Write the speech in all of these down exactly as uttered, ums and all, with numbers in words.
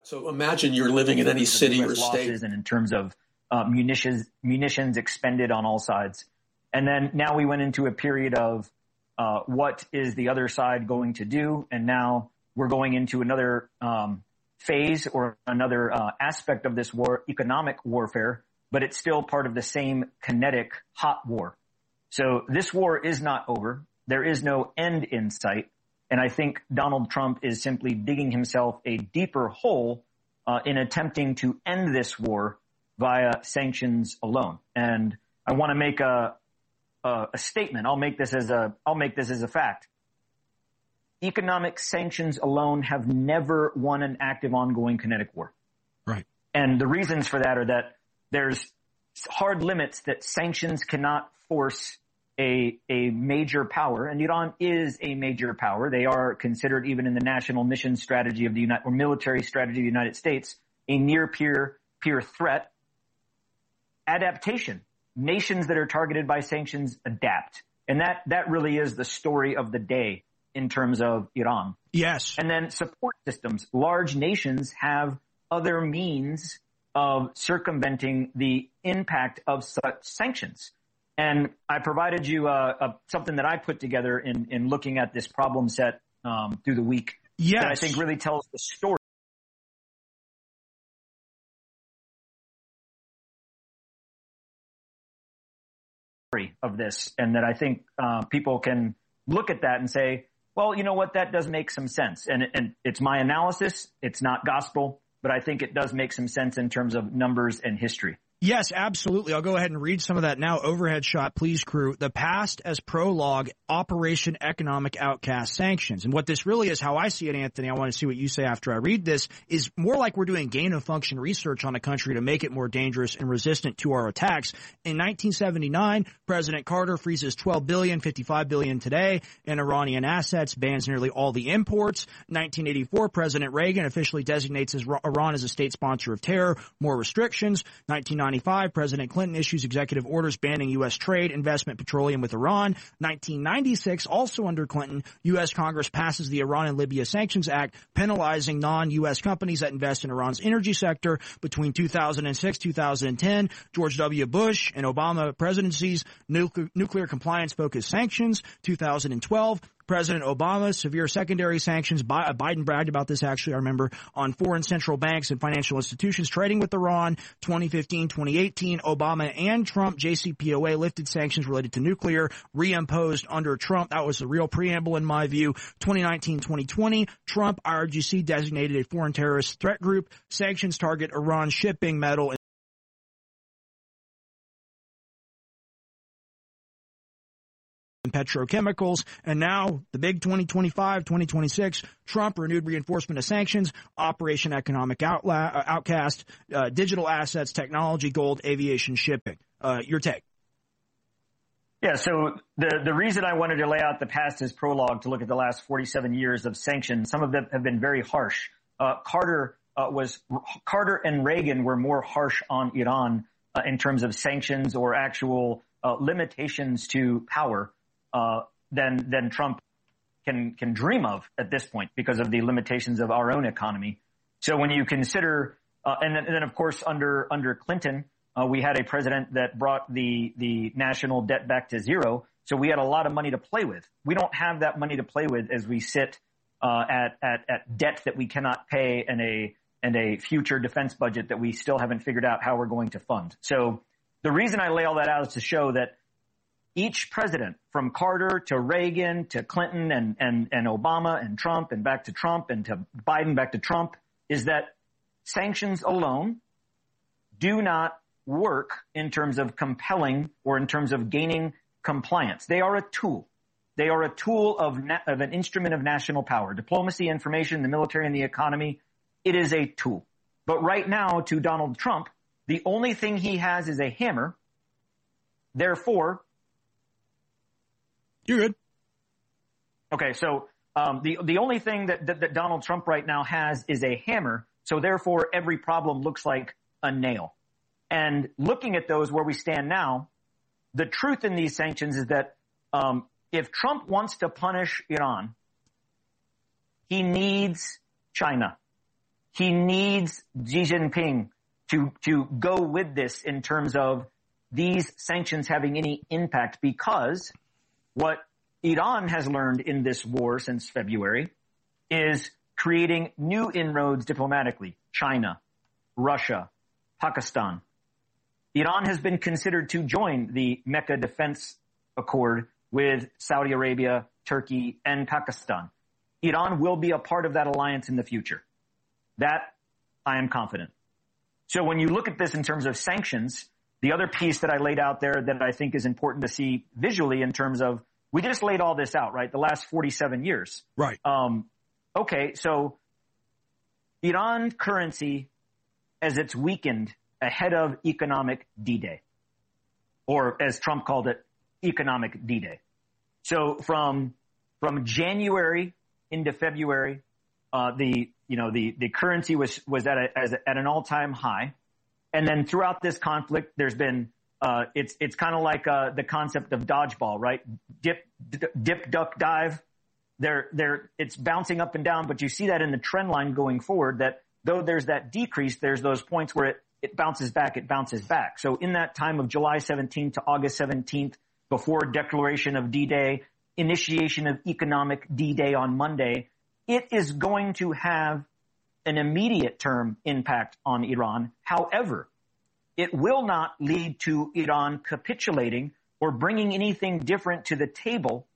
So imagine you're living in any city or state. And in terms of uh, munitions, munitions expended on all sides. And then now we went into a period of uh, what is the other side going to do? And now we're going into another um, phase or another uh, aspect of this war, economic warfare, but it's still part of the same kinetic hot war. So this war is not over. There is no end in sight. And I think Donald Trump is simply digging himself a deeper hole uh, in attempting to end this war via sanctions alone. And I want to make a, a, a statement. I'll make this as a, I'll make this as a fact. Economic sanctions alone have never won an active ongoing kinetic war. Right. And the reasons for that are that there's hard limits that sanctions cannot force a a major power, and Iran is a major power. They are considered, even in the national mission strategy of the United or military strategy of the United States, a near peer peer threat. Adaptation. Nations that are targeted by sanctions adapt. And that that really is the story of the day in terms of Iran. Yes. And then support systems. Large nations have other means of circumventing the impact of such sanctions. And I provided you uh, uh, something that I put together in, in looking at this problem set um, through the week. Yes. That I think really tells the story of this, and that I think uh, people can look at that and say, well, you know what, that does make some sense. And, and it's my analysis. It's not gospel, but I think it does make some sense in terms of numbers and history. Yes, absolutely. I'll go ahead and read some of that now. Overhead shot, please, crew. The past as prologue, Operation Economic Outcast Sanctions. And what this really is, how I see it, Anthony, I want to see what you say after I read this, is more like we're doing gain-of-function research on a country to make it more dangerous and resistant to our attacks. In nineteen seventy-nine, President Carter freezes twelve billion dollars, fifty-five billion dollars today in Iranian assets, bans nearly all the imports. nineteen eighty-four, President Reagan officially designates Iran as a state sponsor of terror, more restrictions. nineteen ninety-five, President Clinton issues executive orders banning U S trade, investment, petroleum with Iran. nineteen ninety-six, also under Clinton, U S Congress passes the Iran and Libya Sanctions Act, penalizing non-U S companies that invest in Iran's energy sector. Between two thousand six, two thousand ten, George W. Bush and Obama presidencies, nuclear, nuclear compliance-focused sanctions. two thousand twelve, President Obama, severe secondary sanctions. Biden bragged about this, actually, I remember, on foreign central banks and financial institutions trading with Iran. twenty fifteen, twenty eighteen, Obama and Trump, J C P O A lifted sanctions related to nuclear, reimposed under Trump. That was the real preamble in my view. twenty nineteen, twenty twenty, Trump, I R G C designated a foreign terrorist threat group. Sanctions target Iran shipping, metal, petrochemicals. And now the big twenty twenty-five, twenty twenty-six, Trump renewed reinforcement of sanctions, Operation Economic Outla- uh, Outcast, uh, digital assets, technology, gold, aviation, shipping. Uh, your take. Yeah, so the, the reason I wanted to lay out the past as prologue to look at the last forty-seven years of sanctions, some of them have been very harsh. Uh, Carter uh, was, Carter and Reagan were more harsh on Iran uh, in terms of sanctions or actual uh, limitations to power. Uh, than than Trump can can dream of at this point because of the limitations of our own economy. So when you consider, uh, and, then, and then of course under under Clinton, uh, we had a president that brought the the national debt back to zero. So we had a lot of money to play with. We don't have that money to play with as we sit uh, at at at debt that we cannot pay and a and a future defense budget that we still haven't figured out how we're going to fund. So the reason I lay all that out is to show that each president, from Carter to Reagan to Clinton and, and, and Obama and Trump and back to Trump and to Biden back to Trump, is that sanctions alone do not work in terms of compelling or in terms of gaining compliance. They are a tool. They are a tool of, na- of an instrument of national power. Diplomacy, information, the military, and the economy, it is a tool. But right now, to Donald Trump, the only thing he has is a hammer. Therefore, you're good. Okay, so um, the the only thing that, that that Donald Trump right now has is a hammer. So therefore, every problem looks like a nail. And looking at those where we stand now, the truth in these sanctions is that um, if Trump wants to punish Iran, he needs China. he needs Xi Jinping to, to go with this in terms of these sanctions having any impact, because what Iran has learned in this war since February is creating new inroads diplomatically. China, Russia, Pakistan. Iran has been considered to join the Mecca Defense Accord with Saudi Arabia, Turkey, and Pakistan. Iran will be a part of that alliance in the future. That I am confident. So when you look at this in terms of sanctions, the other piece that I laid out there that I think is important to see visually in terms of, we just laid all this out, right? The last forty-seven years. Right. Um, okay, so Iran currency, as it's weakened ahead of economic D-Day, or as Trump called it, economic D-Day. So from from January into February, uh, the you know the the currency was was at a, as a, at an all-time high, and then throughout this conflict, there's been uh, it's it's kind of like uh, the concept of dodgeball, right? Dip, dip, dip, duck, dive. They're they're it's bouncing up and down, but you see that in the trend line going forward. That though there's that decrease, there's those points where it it bounces back, it bounces back. So in that time of July seventeenth to August seventeenth, before declaration of D-Day, initiation of economic D-Day on Monday, it is going to have an immediate term impact on Iran. However, it will not lead to Iran capitulating or bringing anything different to the table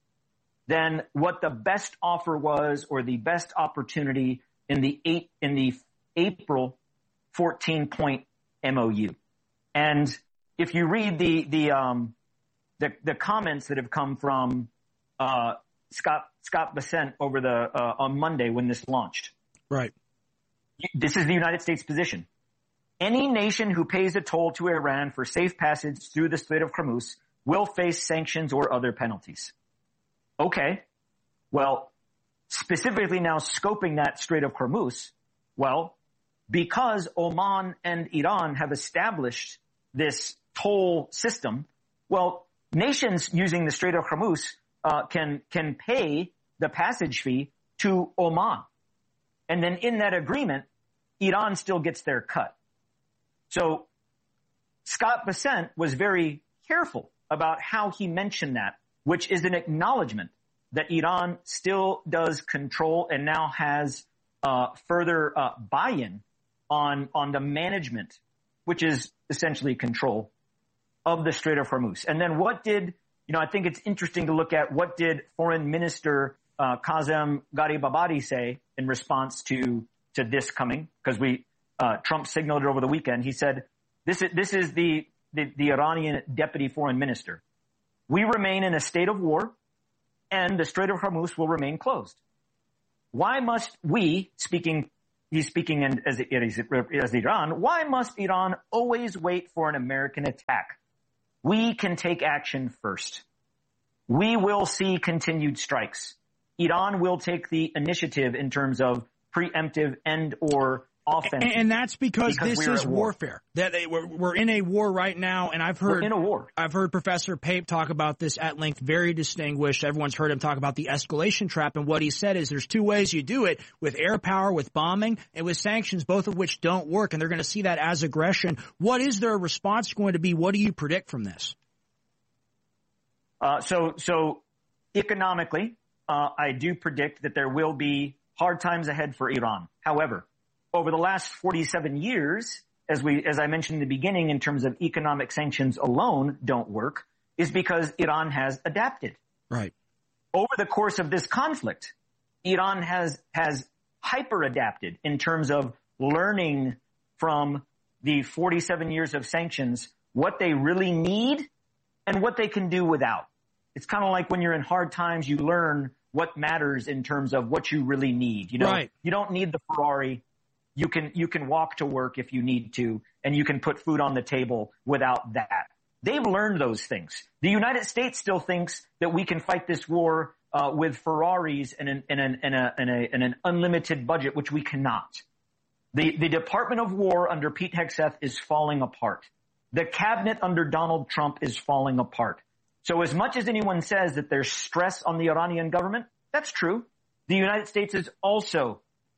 than what the best offer was or the best opportunity in the eight, in the April fourteen point M O U. And if you read the, the, um, the, the comments that have come from, uh, Scott, Scott Bessent over the, uh, on Monday when this launched. Right. This is the United States position. Any nation who pays a toll to Iran for safe passage through the Strait of Hormuz will face sanctions or other penalties. Okay. Well, specifically now scoping that Strait of Hormuz, well, because Oman and Iran have established this toll system, well, nations using the Strait of Hormuz uh, can can pay the passage fee to Oman. And then in that agreement, Iran still gets their cut. So Scott Bessent was very careful about how he mentioned that, which is an acknowledgement that Iran still does control and now has uh, further uh, buy-in on on the management, which is essentially control of the Strait of Hormuz. And then what did, you know, I think it's interesting to look at what did Foreign Minister uh, Kazem Gharibabadi say in response to to this coming, because we uh, Trump signaled it over the weekend. He said, this is, this is the, the, the Iranian deputy foreign minister. We remain in a state of war and the Strait of Hormuz will remain closed. Why must we, speaking, he's speaking in, as, as Iran, why must Iran always wait for an American attack? We can take action first. We will see continued strikes. Iran will take the initiative in terms of preemptive and or offense. And, and that's because, because this is war. warfare. That they, we're, we're in a war right now, and I've heard we're in a war. I've heard Professor Pape talk about this at length, very distinguished. Everyone's heard him talk about the escalation trap, and what he said is there's two ways you do it, with air power, with bombing, and with sanctions, both of which don't work, and they're going to see that as aggression. What is their response going to be? What do you predict from this? Uh, so, so economically, uh, I do predict that there will be hard times ahead for Iran. However, over the last forty-seven years, as we, as I mentioned in the beginning, in terms of economic sanctions alone don't work, is because Iran has adapted. Right. Over the course of this conflict, Iran has, has hyper adapted in terms of learning from the forty-seven years of sanctions, what they really need and what they can do without. It's kind of like when you're in hard times, you learn what matters in terms of what you really need. You know, right. You don't need the Ferrari. You can, you can walk to work if you need to, and you can put food on the table without that. They've learned those things. The United States still thinks that we can fight this war, uh, with Ferraris and an, and an, and a, and a, and an unlimited budget, which we cannot. The, the Department of War under Pete Hegseth is falling apart. The cabinet under Donald Trump is falling apart. So as much as anyone says that there's stress on the Iranian government, that's true. The United States is also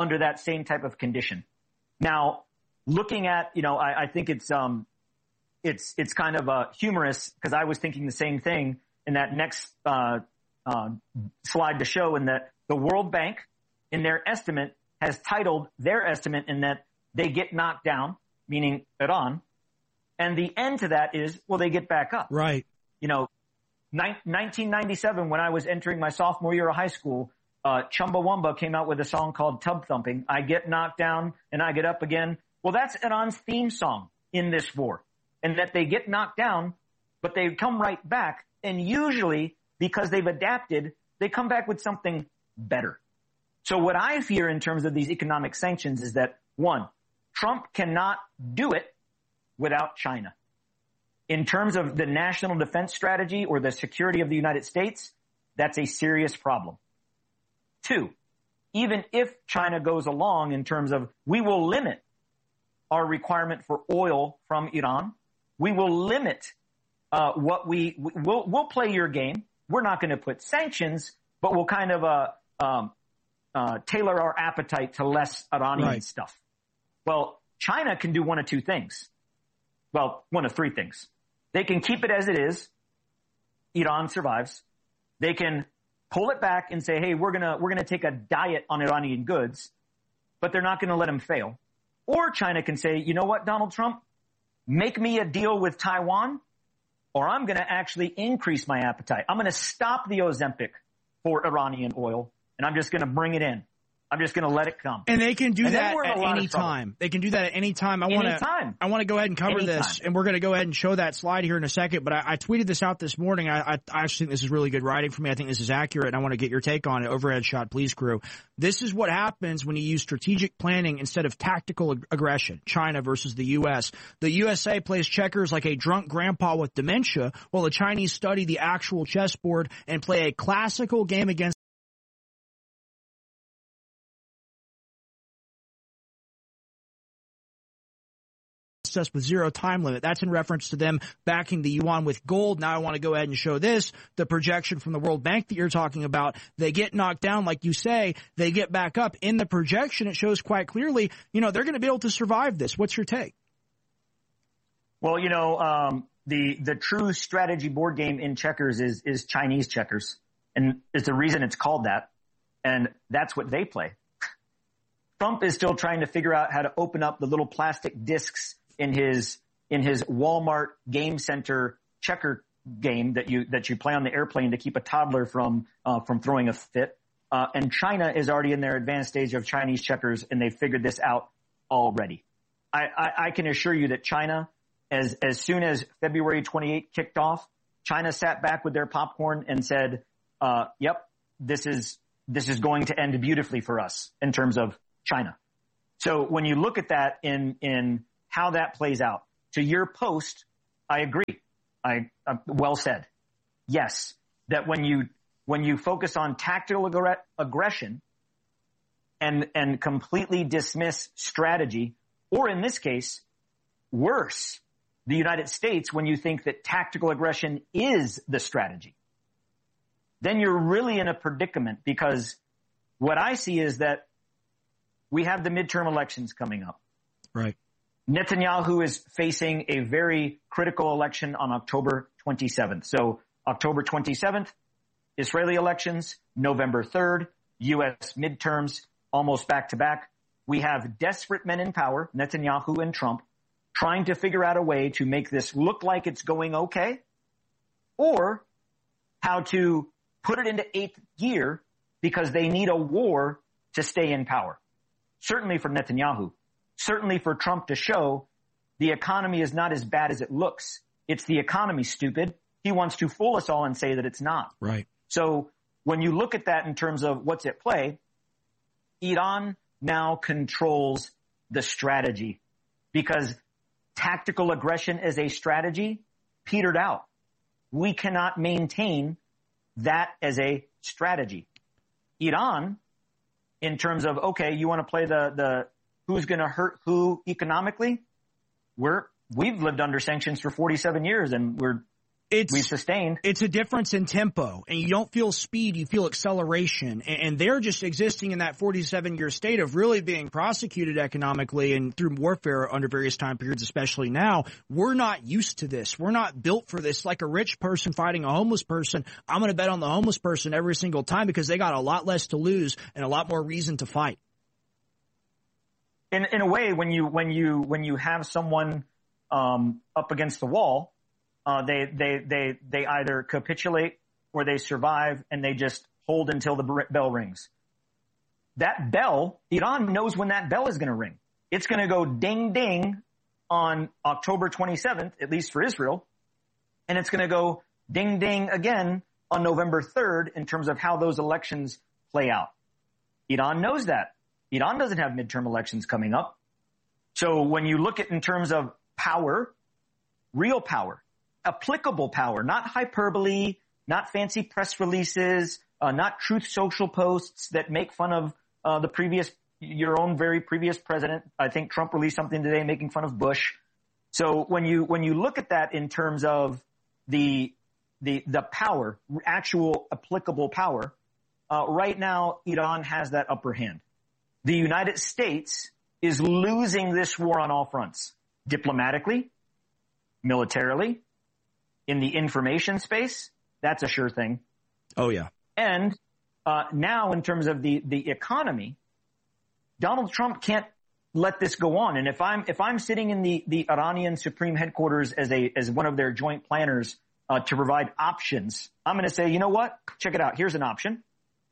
under that same type of condition. Now, looking at, you know, I, I think it's, um, it's, it's kind of, uh, humorous because I was thinking the same thing in that next, uh, uh, slide to show in that the World Bank in their estimate has titled their estimate in that they get knocked down, meaning Iran. And the end to that is, well, they get back up. Right. You know, ni- nineteen ninety-seven, when I was entering my sophomore year of high school, uh, Chumbawamba came out with a song called Tub Thumping. I get knocked down and I get up again. Well, that's Iran's theme song in this war. And that they get knocked down, but they come right back. And usually, because they've adapted, they come back with something better. So what I fear in terms of these economic sanctions is that, one, Trump cannot do it without China. In terms of the national defense strategy or the security of the United States, that's a serious problem. Two, even if China goes along in terms of we will limit our requirement for oil from Iran, we will limit uh, what we, we'll, we'll play your game. We're not going to put sanctions, but we'll kind of uh, um, uh, tailor our appetite to less Iranian right. stuff. Well, China can do one of two things. Well, one of three things. They can keep it as it is. Iran survives. They can pull it back and say, hey, we're going to, we're going to take a diet on Iranian goods, but they're not going to let them fail. Or China can say, you know what, Donald Trump, make me a deal with Taiwan, or I'm going to actually increase my appetite. I'm going to stop the Ozempic for Iranian oil, and I'm just going to bring it in. I'm just going to let it come. And they can do and that at any time. They can do that at any time. I want to I want to go ahead and cover Anytime. this, and we're going to go ahead and show that slide here in a second. But I, I tweeted this out this morning. I, I, I actually think this is really good writing for me. I think this is accurate, and I want to get your take on it. Overhead shot, please, crew. This is what happens when you use strategic planning instead of tactical ag- aggression. China versus the U S. The U S A plays checkers like a drunk grandpa with dementia, while the Chinese study the actual chessboard and play a classical game against us with zero time limit. That's in reference to them backing the yuan with gold. Now I want to go ahead and show this, the projection from the World Bank that you're talking about. They get knocked down, like you say, they get back up. In the projection, it shows quite clearly, you know, they're going to be able to survive this. What's your take? Well, you know, um, the, the true strategy board game in checkers is, is Chinese checkers. And it's the reason it's called that. And that's what they play. Trump is still trying to figure out how to open up the little plastic discs in his, in his Walmart game center checker game that you, that you play on the airplane to keep a toddler from, uh, from throwing a fit. Uh, and China is already in their advanced stage of Chinese checkers, and they've figured this out already. I, I, I can assure you that China, as, as soon as February twenty-eighth kicked off, China sat back with their popcorn and said, uh, yep, this is, this is going to end beautifully for us in terms of China. So when you look at that in, in how that plays out, to your post, I agree. I, uh, well said. Yes, that when you, when you focus on tactical ag- aggression and, and completely dismiss strategy, or in this case, worse, the United States, when you think that tactical aggression is the strategy, then you're really in a predicament, because what I see is that we have the midterm elections coming up. Right. Netanyahu is facing a very critical election on October twenty-seventh. So October twenty-seventh, Israeli elections, November third, U S midterms, almost back to back. We have desperate men in power, Netanyahu and Trump, trying to figure out a way to make this look like it's going okay, or how to put it into eighth gear because they need a war to stay in power. Certainly for Netanyahu, certainly for Trump to show the economy is not as bad as it looks. It's the economy, stupid. He wants to fool us all and say that it's not. Right. So when you look at that in terms of what's at play, Iran now controls the strategy, because tactical aggression as a strategy petered out. We cannot maintain that as a strategy. Iran, in terms of, okay, you want to play the, the who's going to hurt who economically? We're, we've lived under sanctions for forty-seven years, and we're, it's, we've sustained. It's a difference in tempo, and you don't feel speed, you feel acceleration. And, and they're just existing in that forty-seven year state of really being prosecuted economically and through warfare under various time periods, especially now. We're not used to this. We're not built for this. Like a rich person fighting a homeless person, I'm going to bet on the homeless person every single time because they got a lot less to lose and a lot more reason to fight. In, in a way, when you, when you, when you have someone, um, up against the wall, Uh, they, they, they, they either capitulate or they survive and they just hold until the bell rings. That bell, Iran knows when that bell is going to ring. It's going to go ding, ding on October twenty-seventh, at least for Israel. And it's going to go ding, ding again on November third in terms of how those elections play out. Iran knows that. Iran doesn't have midterm elections coming up. So when you look at in terms of power, real power, applicable power, not hyperbole, not fancy press releases, uh, not truth social posts that make fun of uh, the previous, your own very previous president. I think Trump released something today making fun of Bush. So when you when you look at that in terms of the the the power, actual applicable power, uh, right now Iran has that upper hand. The United States is losing this war on all fronts, diplomatically, militarily. In the information space, that's a sure thing. Oh, yeah. And uh, now in terms of the, the economy, Donald Trump can't let this go on. And if I'm if I'm sitting in the, the Iranian Supreme Headquarters as a as one of their joint planners uh, to provide options, I'm going to say, you know what? Check it out. Here's an option.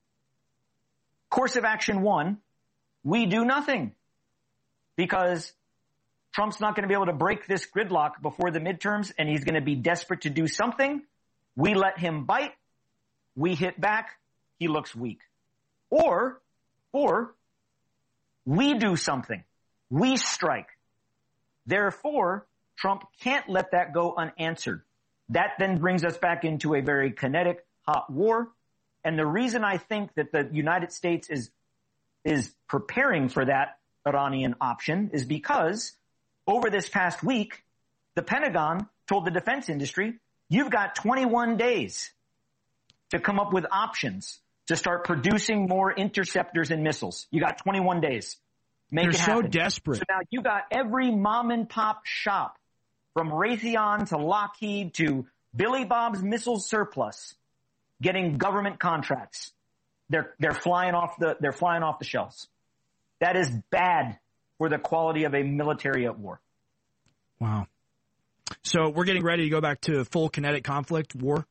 Course of action one, we do nothing because Trump's not going to be able to break this gridlock before the midterms, and he's going to be desperate to do something. We let him bite. We hit back. He looks weak. Or, or we do something. We strike. Therefore, Trump can't let that go unanswered. That then brings us back into a very kinetic, hot war. And the reason I think that the United States is, is preparing for that Iranian option is because over this past week, the Pentagon told the defense industry, you've got twenty-one days to come up with options to start producing more interceptors and missiles. You got twenty-one days. Make They're it happen. so desperate. So now you got every mom and pop shop from Raytheon to Lockheed to Billy Bob's Missile Surplus getting government contracts. They're, they're flying off the, they're flying off the shelves. That is bad for the quality of a military at war. Wow. So we're getting ready to go back to full kinetic conflict, war?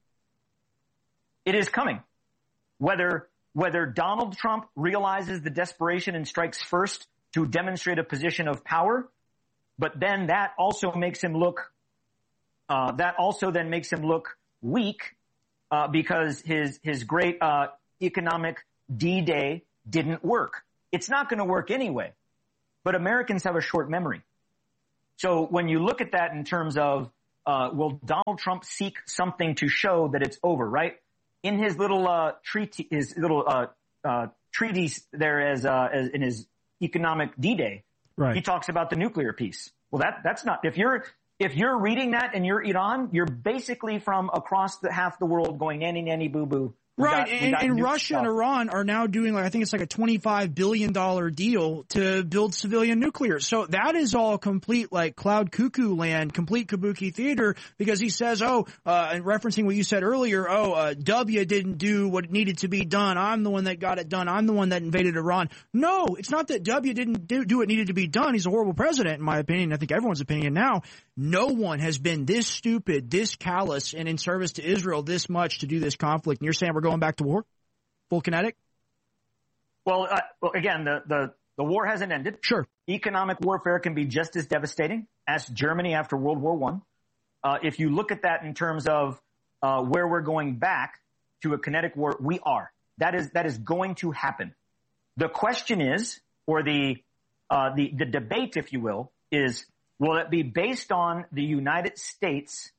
It is coming. Whether whether Donald Trump realizes the desperation and strikes first to demonstrate a position of power, but then that also makes him look, uh, that also then makes him look weak, uh, because his, his great, uh, economic D-Day didn't work. It's not going to work anyway. But Americans have a short memory. So when you look at that in terms of, uh, will Donald Trump seek something to show that it's over, right? In his little, uh, treaty, his little, uh, uh, treatise there as, uh, as in his economic D-Day, right, he talks about the nuclear piece. Well, that, that's not, if you're, if you're reading that and you're Iran, you're basically from across the half the world going nanny, nanny, boo, boo. We right, got, and, and Russia stuff. and Iran are now doing, like, I think it's like a twenty-five billion dollars deal to build civilian nuclear. So that is all complete, like, cloud cuckoo land, complete kabuki theater, because he says, oh, uh, and referencing what you said earlier, oh, uh, W didn't do what needed to be done. I'm the one that got it done. I'm the one that invaded Iran. No, it's not that W didn't do, do what needed to be done. He's a horrible president, in my opinion. I think everyone's opinion now. No one has been this stupid, this callous, and in service to Israel this much to do this conflict. And you're saying we're going back to war? Full kinetic? Well, uh, well again, the, the, the war hasn't ended. Sure. Economic warfare can be just as devastating as Germany after World War One. Uh, if you look at that in terms of uh, where we're going back to a kinetic war, we are. That is that is going to happen. The question is, or the uh, the the debate, if you will, is will it be based on the United States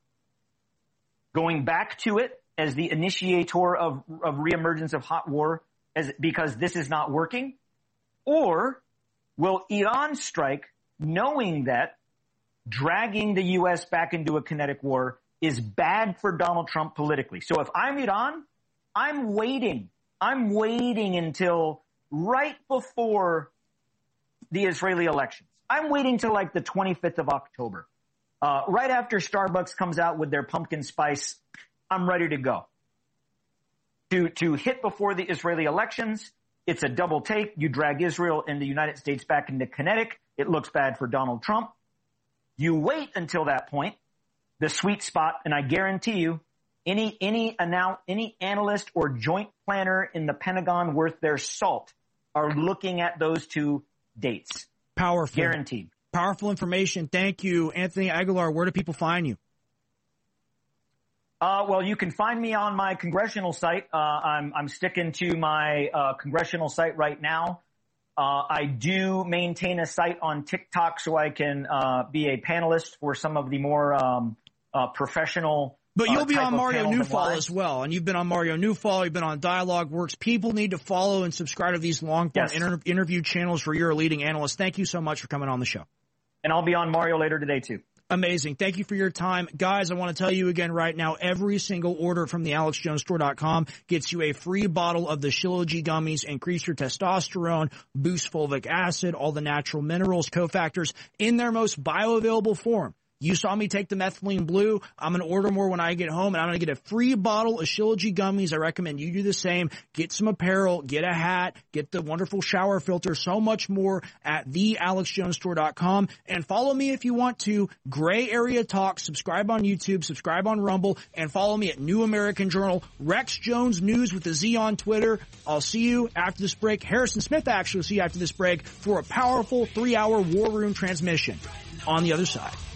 going back to it as the initiator of, of reemergence of hot war as because this is not working? Or will Iran strike knowing that dragging the U S back into a kinetic war is bad for Donald Trump politically. So if I'm Iran, I'm waiting. I'm waiting until right before the Israeli elections. I'm waiting till like the twenty-fifth of October. Uh, right after Starbucks comes out with their pumpkin spice, I'm ready to go. To, to hit before the Israeli elections, it's a double take. You drag Israel and the United States back into kinetic. It looks bad for Donald Trump. You wait until that point, the sweet spot, and I guarantee you, any, any, annou- any analyst or joint planner in the Pentagon worth their salt are looking at those two dates. Powerful. Guaranteed. Powerful information. Thank you. Anthony Aguilar, where do people find you? Uh, well, you can find me on my congressional site. Uh, I'm, I'm sticking to my, uh, congressional site right now. Uh, I do maintain a site on TikTok so I can, uh, be a panelist for some of the more, um, uh, professional. But you'll uh, be on Mario Newfall as as well. And you've been on Mario Newfall. You've been on Dialogue Works. People need to follow and subscribe to these long form yes. inter- interview channels for your leading analysts. Thank you so much for coming on the show. And I'll be on Mario later today too. Amazing. Thank you for your time. Guys, I want to tell you again right now, every single order from the alex jones store dot com gets you a free bottle of the Shilajit gummies. Increase your testosterone, boost fulvic acid, all the natural minerals, cofactors in their most bioavailable form. You saw me take the methylene blue. I'm going to order more when I get home, and I'm going to get a free bottle of Shilajit gummies. I recommend you do the same. Get some apparel, get a hat, get the wonderful shower filter, so much more at the alex jones store dot com. And follow me if you want to. Gray Area Talk. Subscribe on YouTube, subscribe on Rumble, and follow me at New American Journal. Rex Jones News with the Z on Twitter. I'll see you after this break. Harrison Smith actually will see you after this break for a powerful three-hour War Room transmission on the other side.